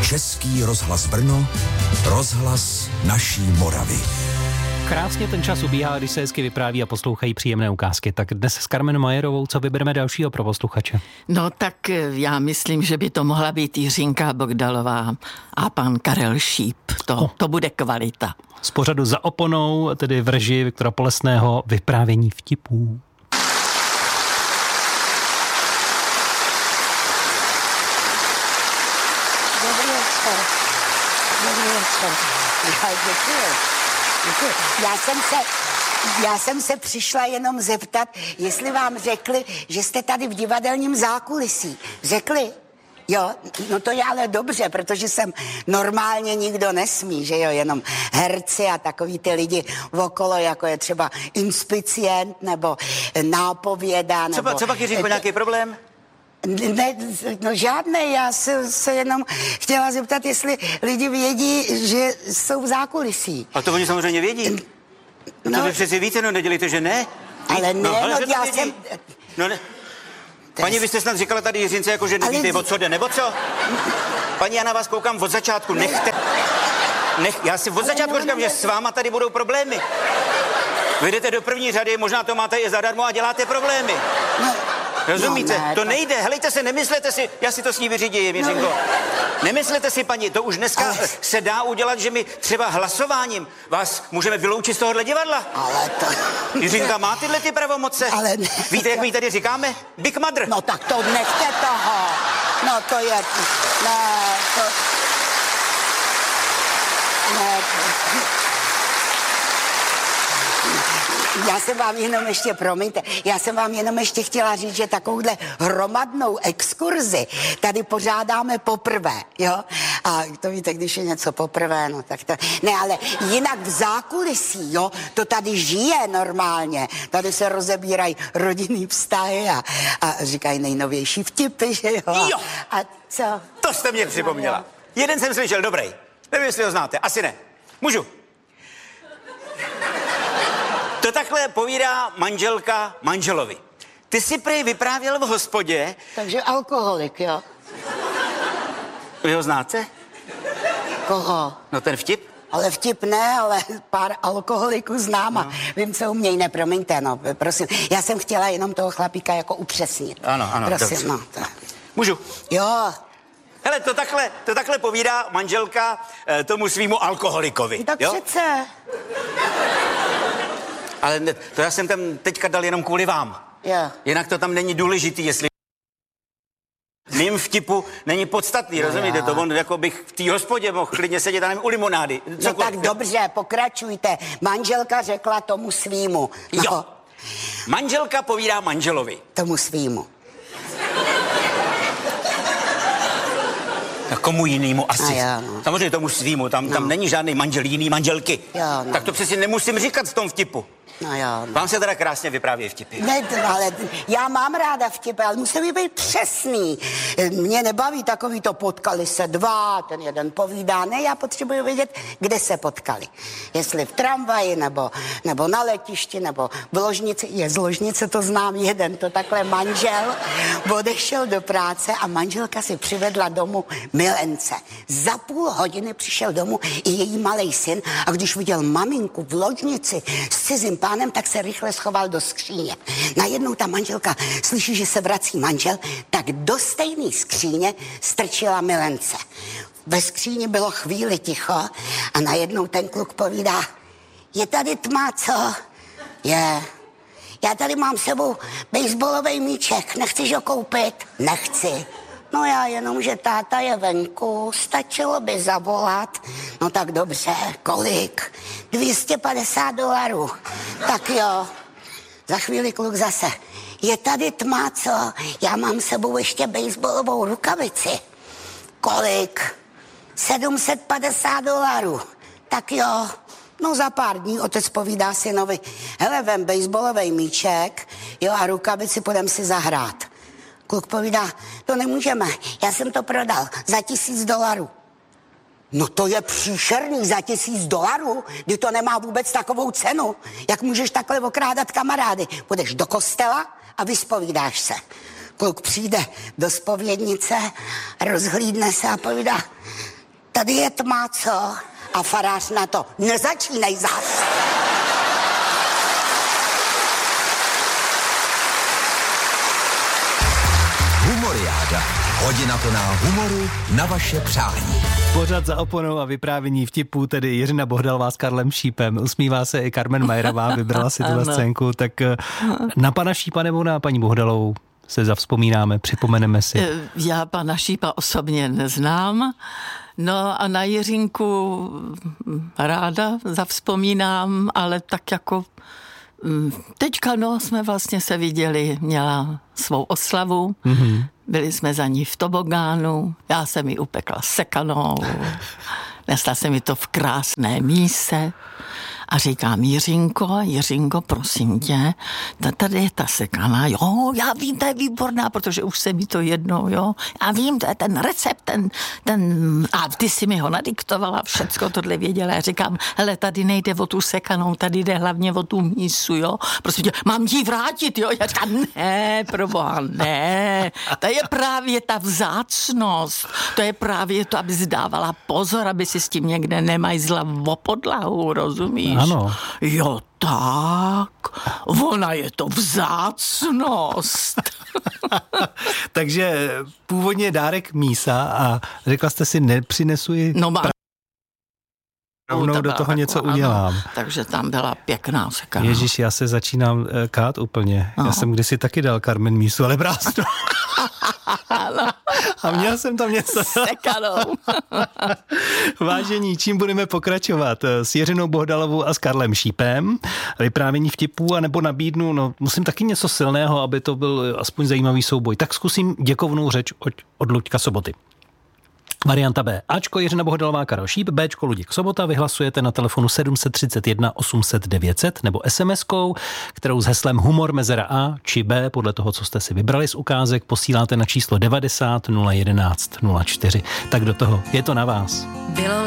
Český rozhlas Brno, rozhlas naší Moravy. Krásně ten čas ubíhá, když se hezky vypráví a poslouchají příjemné ukázky. Tak dnes s Carmen Majerovou, co vybereme dalšího pro posluchače? No tak já myslím, že by to mohla být Jiřinka Bogdalová a pan Karel Šíp. To bude kvalita. Z pořadu Za oponou, tedy v režii Viktora Polesného, vyprávění vtipů. Já jsem se přišla jenom zeptat, jestli vám řekli, že jste tady v divadelním zákulisí. Řekli? Jo, no to je ale dobře, protože sem normálně nikdo nesmí, že jo, jenom herci a takový ty lidi okolo, jako je třeba inspicient nebo nápověda. Nebo... Co pak, Jiřinko, nějaký problém? Ne, no žádné, já se jenom chtěla zeptat, jestli lidi vědí, že jsou v zákulisí. A to oni samozřejmě vědí. No to vy přeci víte, no nedělejte, že ne. Ale ne, já jsem... No ne. Paní, vy jste snad říkala tady Jiřince, jako že nevíte, o co jde, nebo co? Paní, já na vás koukám od začátku, nechte... Já si od začátku říkám, že s váma tady budou problémy. Vy jdete do první řady, možná to máte i zadarmo a děláte problémy. Rozumíte? No, ne, to nejde, helejte se, nemyslete si, já si to s ní vyřídím, Jiřinko. Nemyslete si, paní, to už dneska se dá udělat, že my třeba hlasováním vás můžeme vyloučit z tohohle divadla. Ale to... Jiřinka má tyhle ty pravomoce? Ale ne. Víte, jak my tady říkáme? Big Mother. No tak to nechte toho. No to je... Ne, to... Ne, to... Já jsem vám jenom ještě, promiňte, já jsem vám jenom ještě chtěla říct, že takovouhle hromadnou exkurzi tady pořádáme poprvé, jo? A to víte, když je něco poprvé, no tak to... Ne, ale jinak v zákulisí, jo, to tady žije normálně. Tady se rozebírají rodinný vztahy a říkají nejnovější vtipy, že jo? Jo! A co? To jste mě připomněla. Jeden jsem slyšel, dobrý. Nevím, jestli ho znáte, asi ne. Můžu? To takhle povídá manželka manželovi. Ty si prej vyprávěl v hospodě... Takže alkoholik, jo? Vy ho znáte? Koho? No ten vtip? Ale vtip ne, ale pár alkoholiků znám a vím, co umějí, nepromiňte, no, prosím. Já jsem chtěla jenom toho chlapíka jako upřesnit. Ano, prosím, dobře. no. Můžu? Jo. Hele, to takhle povídá manželka tomu svýmu alkoholikovi. Tak jo? přece. Ale ne, to já jsem tam teďka dal jenom kvůli vám. Jo. Jinak to tam není důležitý, jestli mým vtipu není podstatný, rozumíte? To on jako bych v té hospodě mohl klidně sedět a nevím, u limonády. No tak dobře, pokračujte. Manželka řekla tomu svýmu. No. Jo. Manželka povídá manželovi. Tomu svýmu. Tak komu jinému asi. Jo, no. Samozřejmě tomu svýmu, tam není žádný manžel, jiný manželky. Jo, no. Tak to přeci nemusím říkat v tom vtipu. No jo. No. Vám se teda krásně vyprávějí vtipy. Ne, ale já mám ráda vtipy, ale musí být přesný. Mě nebaví takový to potkali se dva, ten jeden povídá. Ne, já potřebuji vědět, kde se potkali. Jestli v tramvaji, nebo na letišti, nebo v ložnici. Je z ložnice, to znám jeden, to takhle manžel odešel do práce a manželka si přivedla domů milence. Za půl hodiny přišel domů i její malej syn a když viděl maminku v ložnici s cizím pánem, tak se rychle schoval do skříně. Najednou ta manželka slyší, že se vrací manžel, tak do stejné skříně strčila milence. Ve skříni bylo chvíli ticho a najednou ten kluk povídá: je tady tma, co? Je. Já tady mám s sebou baseballový míček, nechceš ho koupit? Nechci. No já jenom, že táta je venku, stačilo by zavolat. No tak dobře, kolik? $250. Tak jo. Za chvíli kluk zase: je tady tma, co? Já mám s sebou ještě baseballovou rukavici. Kolik? $750. Tak jo. No za pár dní otec povídá synovi: hele, vem baseballový míček, jo, a rukavici, půjdem si zahrát. Kluk povídá: to nemůžeme, já jsem to prodal za $1000. No to je příšerný, za $1000, kdy to nemá vůbec takovou cenu. Jak můžeš takhle okrádat kamarády? Půjdeš do kostela a vyspovídáš se. Kluk přijde do zpovědnice, rozhlídne se a povídá: tady je tma, co? A farář na to, nezačínej zas. Humoriáda. Hodina plná humoru na vaše přání. Pořad za oponou a vyprávění vtipů, tedy Jiřina Bohdalová s Karlem Šípem. Usmívá se i Carmen Majerová, vybrala si tuhle scénku. Tak na pana Šípa nebo na paní Bohdalovou se zavzpomínáme, připomeneme si. Já pana Šípa osobně neznám, no a na Jiřinku ráda zavzpomínám, ale tak jako teďka jsme vlastně se viděli, měla svou oslavu, byli jsme za ní v tobogánu, já jsem ji upekla sekanou, nesla jsem mi to v krásné míse a říkám, Jiřinko, prosím tě, tady je ta sekana, jo, já vím, to je výborná, protože už se mi to jednou, jo, já vím, to je ten recept, a ty si mi ho nadiktovala, všecko tohle věděla, já říkám, hele, tady nejde o tu sekanou, tady jde hlavně o tu mísu, jo, prosím tě, mám ti vrátit, jo, já říkám, ne, proboha, ne, to je právě ta vzácnost, to je právě to, aby zdávala pozor, aby si s tím někde nemajzla o podlahu, rozumíš? Ano. Jo, tak, ona je to vzácnost. Takže původně dárek mísa a řekla jste si, nepřinesu ji rovnou do toho něco udělám. Ano, takže tam byla pěkná sekana. Ježíš, já se začínám kát úplně. Já jsem kdysi taky dal Carmen mísu, ale brásno. A měl jsem tam něco. Sekanou. Vážení, čím budeme pokračovat? S Jiřinou Bohdalovou a s Karlem Šípem. Vyprávění vtipů, anebo nabídnu, musím taky něco silného, aby to byl aspoň zajímavý souboj. Tak zkusím děkovnou řeč od Luďka Soboty. Varianta B. Ačko Jiřina Bohdalová, Karel Šíp, Bčko Luděk Sobota, vyhlasujete na telefonu 731 800 900 nebo SMS-kou, kterou s heslem humor mezera A či B, podle toho, co jste si vybrali z ukázek, posíláte na číslo 90 011 04. Tak do toho, je to na vás.